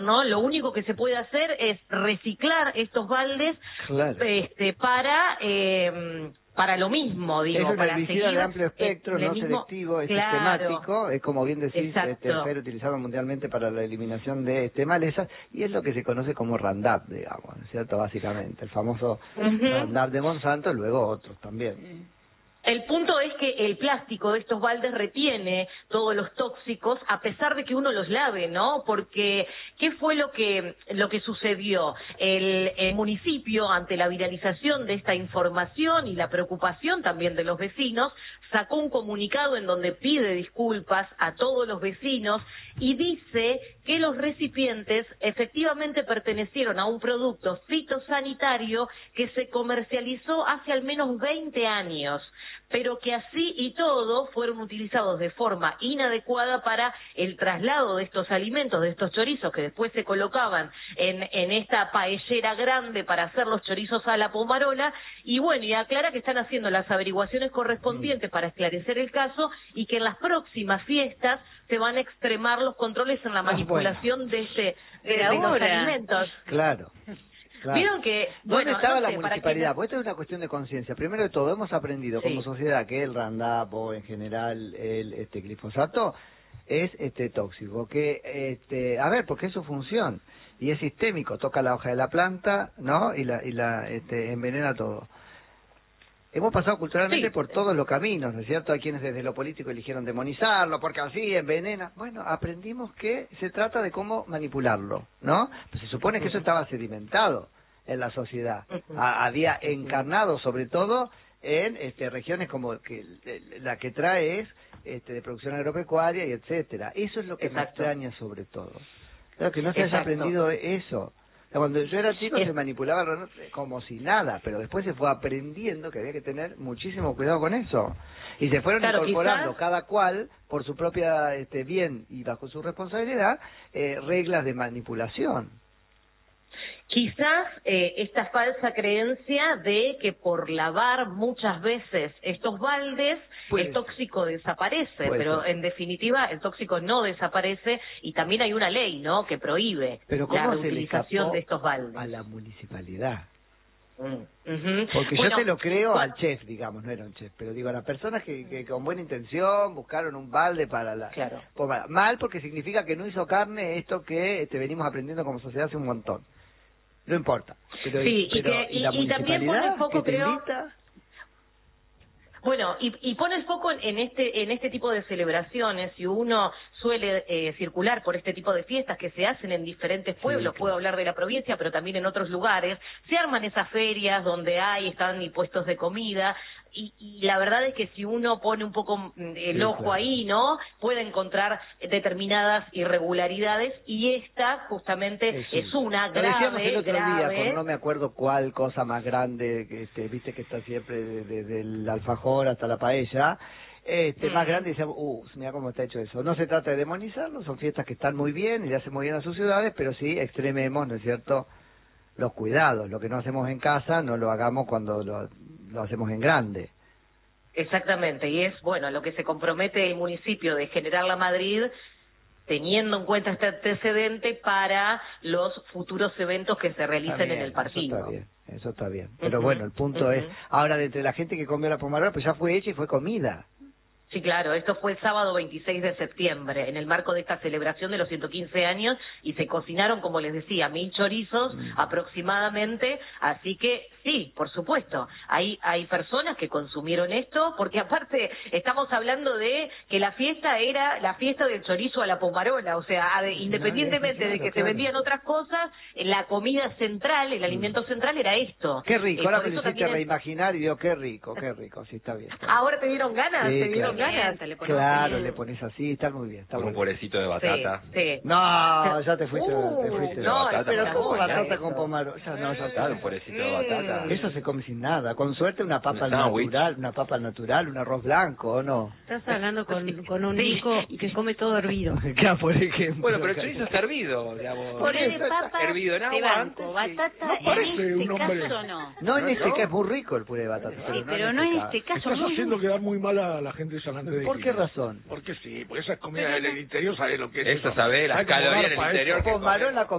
¿no? Lo único que se puede hacer es reciclar estos baldes, claro, para lo mismo, digo, es un para herbicida seguir de amplio espectro, no mismo, selectivo, es claro, sistemático, es como bien decís, ser utilizado mundialmente para la eliminación de malezas, y es lo que se conoce como Roundup, digamos, ¿no es cierto? Básicamente, el famoso Roundup de Monsanto, luego otros también. El punto es que el plástico de estos baldes retiene todos los tóxicos a pesar de que uno los lave, ¿no? Porque, ¿qué fue lo que sucedió? El municipio, ante la viralización de esta información y la preocupación también de los vecinos, sacó un comunicado en donde pide disculpas a todos los vecinos y dice que los recipientes efectivamente pertenecieron a un producto fitosanitario que se comercializó hace al menos 20 años, pero que así y todo fueron utilizados de forma inadecuada para el traslado de estos alimentos, de estos chorizos que después se colocaban en esta paellera grande para hacer los chorizos a la pomarola, y bueno, y aclara que están haciendo las averiguaciones correspondientes para esclarecer el caso y que en las próximas fiestas se van a extremar los controles en la manipulación de los alimentos. Claro. Claro. Vieron que, ¿Dónde estaba la municipalidad? Porque esto es una cuestión de conciencia. Primero de todo, hemos aprendido como sociedad que el Roundup o en general el glifosato es tóxico, que a ver, porque es su función y es sistémico, toca la hoja de la planta, ¿no? Y la envenena todo. Hemos pasado culturalmente por todos los caminos, ¿no es cierto? Hay quienes desde lo político eligieron demonizarlo, porque así envenena. Bueno, aprendimos que se trata de cómo manipularlo, ¿no? Pues se supone que eso estaba sedimentado en la sociedad. Había encarnado, sobre todo, en regiones como que la que trae es de producción agropecuaria y etcétera. Eso es lo que me extraña sobre todo. Claro, que no se haya aprendido eso. Cuando yo era chico se manipulaba como si nada, pero después se fue aprendiendo que había que tener muchísimo cuidado con eso. Y se fueron incorporando cada cual, por su propia bien y bajo su responsabilidad, reglas de manipulación. Quizás esta falsa creencia de que por lavar muchas veces estos baldes el tóxico desaparece, pero en definitiva el tóxico no desaparece y también hay una ley, ¿no?, que prohíbe la reutilización de estos baldes. A la municipalidad. Porque yo te lo creo al chef, digamos, no era un chef, pero digo, a las personas que con buena intención buscaron un balde para la... Mal porque significa que no hizo carne, esto que venimos aprendiendo como sociedad hace un montón. No importa. Pero, y también pone el foco, creo... Bueno, y pone el foco en este tipo de celebraciones. Si uno suele circular por este tipo de fiestas que se hacen en diferentes pueblos, puedo hablar de la provincia, pero también en otros lugares, se arman esas ferias donde están y puestos de comida, y la verdad es que si uno pone un poco el ojo ahí, ¿no?, puede encontrar determinadas irregularidades, y esta justamente es una grave. Lo decíamos el otro día con no me acuerdo cuál cosa más grande, viste que está siempre desde el alfajor hasta la paella, más grande, y decíamos, mira cómo está hecho eso. No se trata de demonizarlo, son fiestas que están muy bien y le hacen muy bien a sus ciudades, pero sí extrememos, ¿no es cierto?, los cuidados. Lo que no hacemos en casa no lo hagamos cuando lo hacemos en grande. Exactamente, y es, bueno, lo que se compromete el municipio de General La Madrid, teniendo en cuenta este antecedente para los futuros eventos que se realicen en el partido. Eso está bien. Pero bueno, el punto es, ahora, de entre la gente que comió la pomarola, pues ya fue hecha y fue comida. Sí, claro, esto fue el sábado 26 de septiembre, en el marco de esta celebración de los 115 años, y se cocinaron, como les decía, 1000 chorizos aproximadamente, así que sí, por supuesto, hay personas que consumieron esto, porque aparte estamos hablando de que la fiesta era la fiesta del chorizo a la pomarola, o sea, independientemente de que se vendían otras cosas, la comida central, el alimento central era esto. Qué rico, ahora me lo hiciste reimaginar y digo, qué rico, sí, está bien. ¿Ahora te dieron ganas? Sí, ¿Te dieron ganas? Claro, le pones así, está muy bien. Con un purecito de batata. No, ya te fuiste de batata. Pero ¿cómo batata con pomarola? Claro, un purecito de batata. Eso se come sin nada. Con suerte una papa natural, un arroz blanco, ¿o no? Estás hablando con un Nico que come todo hervido. Claro, por ejemplo. Bueno, pero el chorizo está hervido, digamos. Puré de papa, hervido en agua antes. Batata, no parece en un este hombre. caso no. No, en este caso es muy rico el puré de batata. Sí, pero no en este caso. Estás haciendo quedar muy mal a la gente de San Andrés de ¿Por qué razón? Porque sí, porque esa comida del interior sabe lo que es. Eso sabe, las calorías del interior. Pomarola